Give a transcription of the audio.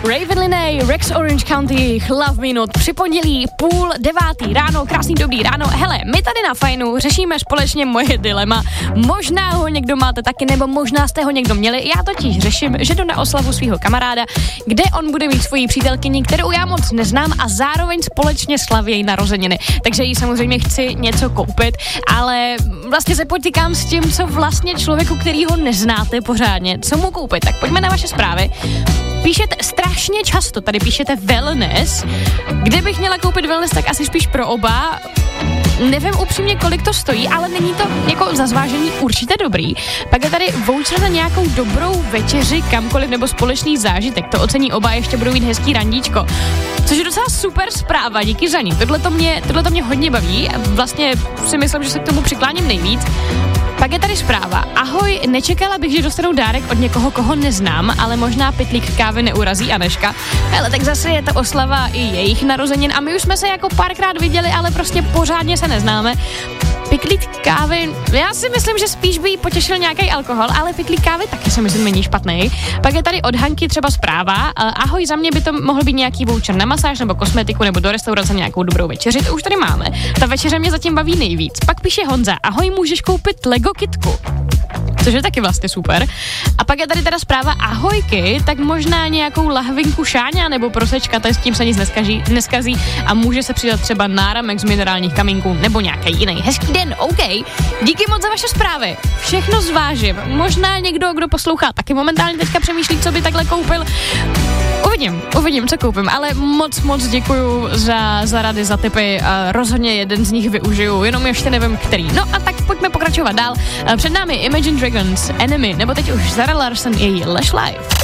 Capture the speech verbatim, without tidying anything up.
Raven Linney, Rex Orange County, Love Minute, při pondělí půl devátý ráno, krásný dobrý ráno. Hele, my tady na Fajnu řešíme společně moje dilema. Možná ho někdo máte taky, nebo možná jste ho někdo měli. Já totiž řeším, že jdu na oslavu svého kamaráda, kde on bude mít svoji přítelkyni, kterou já moc neznám a zároveň společně slaví její narozeniny. Takže jí samozřejmě chci něco koupit, ale vlastně se potýkám s tím, co vlastně člověku, který ho neznáte pořádně, co mu koupit. Tak pojďme na vaše zprávy. Píšete strašně často, tady píšete wellness. Kdybych měla koupit wellness, tak asi spíš pro oba. Nevím upřímně, kolik to stojí, ale není to jako za zvážení určitě dobrý. Pak je tady voucher na nějakou dobrou večeři, kamkoliv nebo společný zážitek. To ocení oba, ještě budou mít hezký randíčko. Což je docela super zpráva, díky za ní. Tohle to mě, tohle to mě hodně baví. Vlastně si myslím, že se k tomu přikláním nejvíc. Pak je tady zpráva. Ahoj, nečekala bych, že dostanu dárek od někoho, koho neznám, ale možná pytlík kávy neurazí Aneška. Ale tak zase je to oslava i jejich narozenin a my už jsme se jako párkrát viděli, ale prostě pořádně se neznáme. Pytlík kávy, já si myslím, že spíš by jí potěšil nějaký alkohol, ale pytlík kávy taky si myslím není špatný. Pak je tady od Hanky třeba zpráva. Ahoj, za mě by to mohl být nějaký voucher na masáž nebo kosmetiku nebo do restaurace nějakou dobrou večeři, to už tady máme. Ta večeře mě zatím baví nejvíc. Pak píše Honza, ahoj, můžeš koupit Lego kitku. Což je taky vlastně super. A pak je tady teda zpráva ahojky, tak možná nějakou lahvinku šáňa nebo prosečka, to s tím se nic neskazí, neskazí a může se přidat třeba náramek z minerálních kamínků nebo nějaký jiný. Hezký den, OK. Díky moc za vaše zprávy. Všechno zvážím. Možná někdo, kdo poslouchá, taky momentálně teďka přemýšlí, co by takhle koupil. Uvidím, uvidím, co koupím, ale moc, moc děkuju za, za rady, za tipy. Rozhodně jeden z nich využiju, jenom ještě nevím, který. No a tak pojďme pokračovat dál. Před námi Imagine Dragons, Enemy, nebo teď už Zara Larsson, její Lush Life.